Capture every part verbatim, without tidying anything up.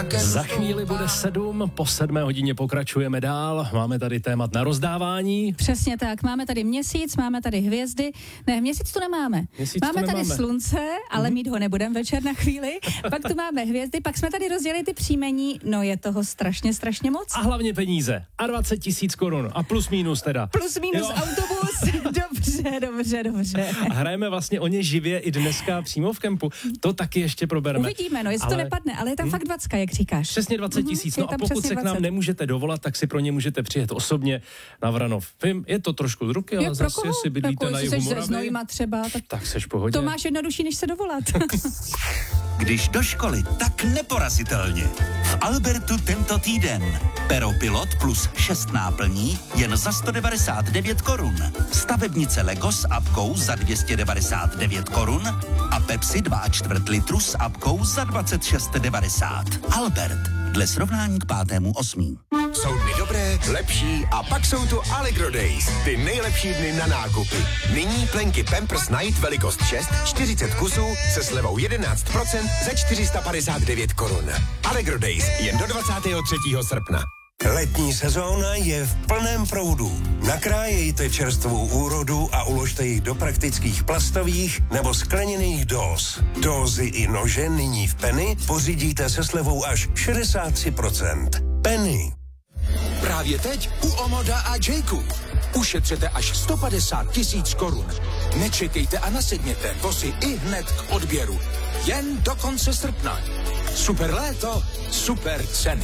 Za chvíli bude sedm, po sedmé hodině pokračujeme dál. Máme tady témat na rozdávání. Přesně tak, máme tady měsíc, máme tady hvězdy. Ne, měsíc tu nemáme. Měsíc máme tu tady nemáme. slunce, ale mít ho nebudeme večer na chvíli. Pak tu máme hvězdy, pak jsme tady rozdělili ty příjmení. No je toho strašně, strašně moc. A hlavně peníze. A dvacet tisíc korun. A plus minus teda. Plus minus Jo. autobus. Dobře, dobře, dobře. A hrajeme vlastně o ně živě i dneska přímo v kempu. To taky ještě probereme. Uvidíme, no jestli Ale- to nepadne, ale je tam Hmm. fakt dvacka, jak říkáš. Přesně dvacet tisíc. Mhm, No je a tam pokud přesně se k nám dvacet. nemůžete dovolat, tak si pro ně můžete přijet osobně na Vranov. Vím, je to trošku z ruky, ale Jak pro zase, koho? jestli bydlíte Jako, na jestli jihu seš ze Moravy, Znojma třeba, tak tak seš v pohodě. to máš jednodušší, než se dovolat. Když do školy, tak neporazitelně. V Albertu tento týden. Peropilot plus šest náplní jen za sto devadesát devět korun. Stavebnice Lego s apkou za dvě stě devadesát devět korun a Pepsi dva a čtvrt litru s apkou za dvacet šest devadesát. Albert, dle srovnání k pátému osmý. Jsou dny dobré, lepší a pak jsou tu Allegro Days. Ty nejlepší dny na nákupy. Nyní plenky Pampers Night velikost šest, čtyřicet kusů se slevou jedenáct procent za čtyři sta padesát devět korun. Allegro Days jen do dvacátého třetího srpna. Letní sezóna je v plném proudu. Nakrájejte čerstvou úrodu a uložte ji do praktických plastových nebo skleněných dóz. Dózy i nože nyní v Penny pořídíte se slevou až šedesát tři procent. Penny. Právě teď u Omoda a Jayku. Ušetřete až sto padesát tisíc korun. Nečekejte a nasedněte vozy i hned k odběru. Jen do konce srpna. Super léto, super ceny.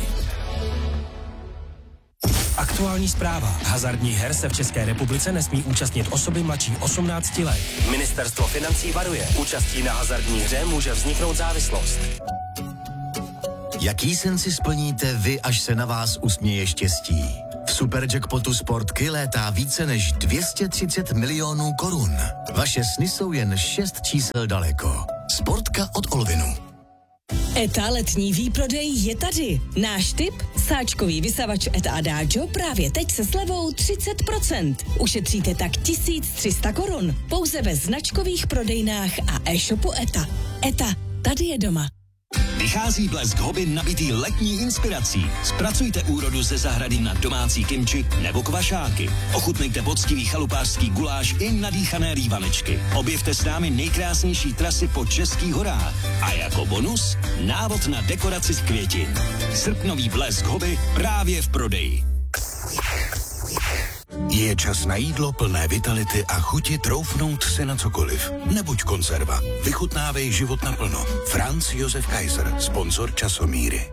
Aktuální zpráva. Hazardních her se v České republice nesmí účastnit osoby mladší osmnácti let. Ministerstvo financí varuje. Účastí na hazardní hře může vzniknout závislost. Jaký sen si splníte vy, až se na vás usměje štěstí? V Superjackpotu Sportky létá více než dvě stě třicet milionů korun. Vaše sny jsou jen šest čísel daleko. Sportka od Olvinu. ETA letní výprodej je tady. Náš tip? Sáčkový vysavač ETA Adagio právě teď se slevou třicet procent. Ušetříte tak tisíc tři sta korun. Pouze ve značkových prodejnách a e-shopu ETA. ETA, tady je doma. Vychází Blesk Hobby nabitý letní inspirací. Zpracujte úrodu ze zahrady na domácí kimči nebo kvašáky. Ochutnejte poctivý chalupářský guláš i nadýchané rývanečky. Objevte s námi nejkrásnější trasy po českých horách. A jako bonus návod na dekoraci z květin. Srpnový Blesk Hobby právě v prodeji. Je čas na jídlo plné vitality a chuti troufnout si na cokoliv. Nebuď konzerva. Vychutnávej život naplno. Franz Josef Kaiser, sponzor Časomíry.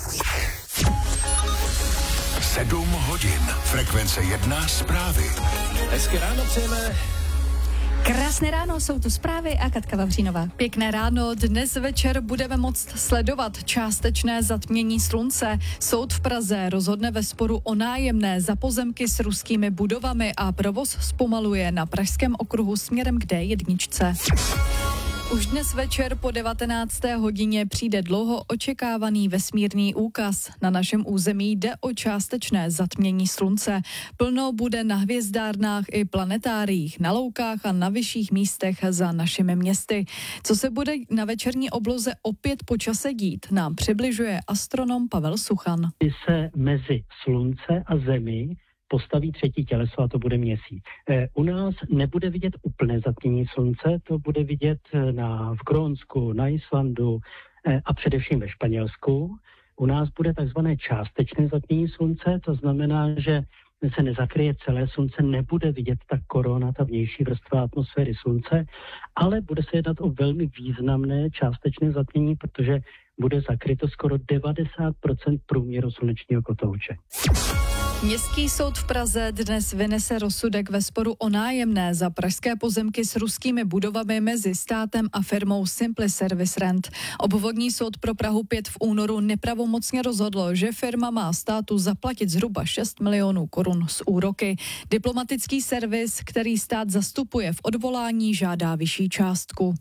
Sedm hodin. Frekvence jedna zprávy. Hezky ráno přejeme. Krásné ráno, jsou tu zprávy a Katka Vavřínová. Pěkné ráno, dnes večer budeme moct sledovat částečné zatmění slunce. Soud v Praze rozhodne ve sporu o nájemné za pozemky s ruskými budovami a provoz zpomaluje na pražském okruhu směrem k dé jedna. Už dnes večer po devatenácté hodině přijde dlouho očekávaný vesmírný úkaz. Na našem území jde o částečné zatmění slunce. Plno bude na hvězdárnách i planetáriích, na loukách a na vyšších místech za našimi městy. Co se bude na večerní obloze opět po čase dít, nám přibližuje astronom Pavel Suchan. Kdy se mezi slunce a zemi postaví třetí těleso a to bude měsíc. E, u nás nebude vidět úplné zatmění slunce, to bude vidět na, v Grónsku, na Islandu e, a především ve Španělsku. U nás bude takzvané částečné zatmění slunce, to znamená, že se nezakryje celé slunce, nebude vidět ta korona, ta vnější vrstva atmosféry slunce, ale bude se jednat o velmi významné částečné zatmění, protože bude zakryto skoro devadesát procent průměru slunečního kotouče. Městský soud v Praze dnes vynese rozsudek ve sporu o nájemné za pražské pozemky s ruskými budovami mezi státem a firmou Simply Service Rent. Obvodní soud pro Prahu pět v únoru nepravomocně rozhodl, že firma má státu zaplatit zhruba šest milionů korun z úroky. Diplomatický servis, který stát zastupuje v odvolání, žádá vyšší částku.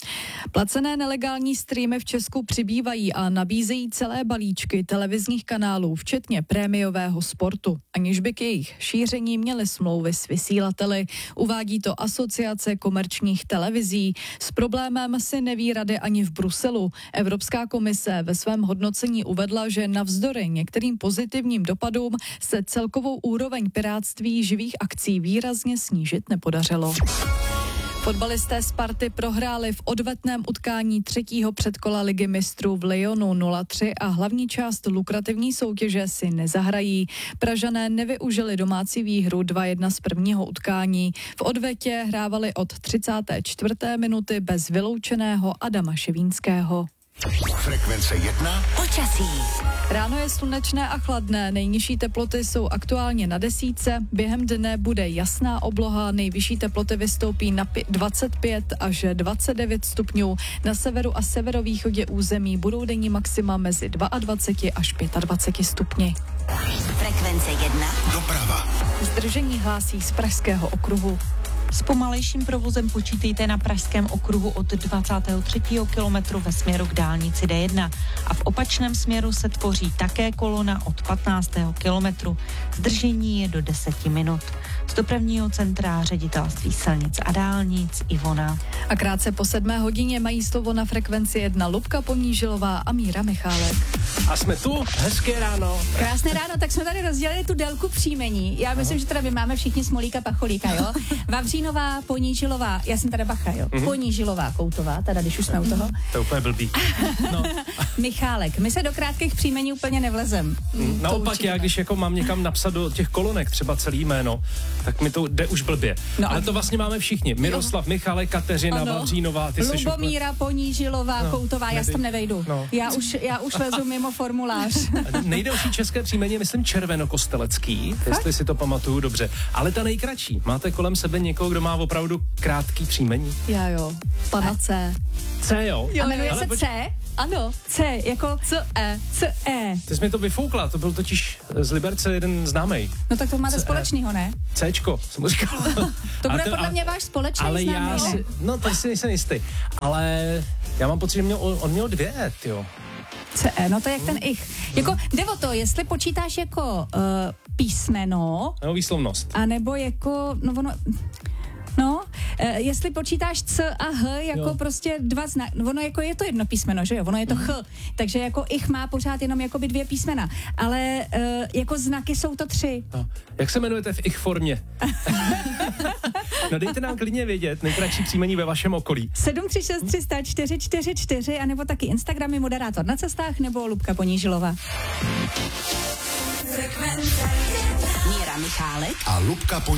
Placené nelegální streamy v Česku přibývají a nabízejí celé balíčky televizních kanálů, včetně prémiového sportu, aniž by k jejich šíření měly smlouvy s vysílateli. Uvádí to Asociace komerčních televizí. S problémem si neví rady ani v Bruselu. Evropská komise ve svém hodnocení uvedla, že navzdory některým pozitivním dopadům se celkovou úroveň pirátství živých akcí výrazně snížit nepodařilo. Fotbalisté Sparty prohráli v odvetném utkání třetího předkola Ligy mistrů v Lyonu nula tři a hlavní část lukrativní soutěže si nezahrají. Pražané nevyužili domácí výhru dva jedna z prvního utkání. V odvetě hrávali od třicáté čtvrté minuty bez vyloučeného Adama Ševínského. Frekvence jedna. Počasí. Ráno je slunečné a chladné, nejnižší teploty jsou aktuálně na desítce, během dne bude jasná obloha, nejvyšší teploty vystoupí na dvacet pět až dvacet devět stupňů, na severu a severovýchodě území budou denní maxima mezi dvacet dva až dvacet pět stupni. Frekvence jedna. Doprava. Zdržení hlásí z Pražského okruhu. S pomalejším provozem počítejte na Pražském okruhu od dvacátého třetího kilometru ve směru k dálnici D jedna a v opačném směru se tvoří také kolona od patnáctého kilometru. Zdržení je do deseti minut. Z dopravního centra Ředitelství silnic a dálnic Ivona. A krátce po sedmé hodině mají slovo na frekvenci jedna Lubka Ponížilová a Míra Michálek. A jsme tu, hezké ráno. Krásné ráno, tak jsme tady rozdělili tu délku příjmení. Já myslím, že teda my máme všichni Smolíka Pacholíka, jo? Vavřínová, Ponížilová, já jsem teda Bacha, jo? Mm-hmm. Ponížilová, Koutová, teda když už jsme u toho. To je úplně blbý. No. Michálek, my se do krátkých příjmení úplně nevlezem. Mm, naopak já, když jako mám někam napsat do těch kolonek třeba celý jméno, tak mi to jde už blbě. No, ale to vlastně máme všichni. Miroslav, Michálek, Kateřina, ano. Vavřínová, ty jsi Lubomíra, úplně... Ponížilová, no, Koutová, já tam nevejdu. No. Já, už, já už lezu mimo formulář. Nejdelší české příjmení, myslím, Červenokostelecký, jestli si to pamatuju dobře. Ale ta nejkratší. Máte kolem sebe někoho, kdo má opravdu krátký příjmení? Já jo. Pana C. C, jo? jo a jmenuje se poč- C? Ano. C, jako C E. C E. Ty jsi mi to vyfoukla, to byl totiž z Liberce jeden známej. No tak to máte společného, ne? Cčko, jsem mu říkal. To bude podle mě váš společný ale známý, já si, no to si nejsem jistý, ale já mám pocit, že měl, on měl dvě, jo. C E, no to je jak ten ich. Jako, jde o to, jestli počítáš jako uh, písmeno. Nebo výslovnost. A nebo jako, no ono... No, e, jestli počítáš C a H jako jo. prostě dva znaky, ono jako je to jedno písmeno, že jo, ono je to Ch, takže jako ich má pořád jenom jakoby dvě písmena, ale e, jako znaky jsou to tři. No. Jak se jmenujete v ich formě? No dejte nám klidně vědět, nejkratší příjmení ve vašem okolí. sedm tři šest tři sta čtyři čtyři čtyři a nebo taky Instagramy Moderátor na cestách nebo Lubka Ponížilová. Míra Michálek a Lubka